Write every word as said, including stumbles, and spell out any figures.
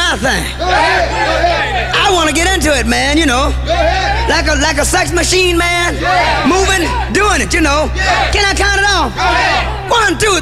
my thing. I want to get into it, man, you know. Like a like a sex machine, man. Moving, doing it, you know. Can I count it off? One, two,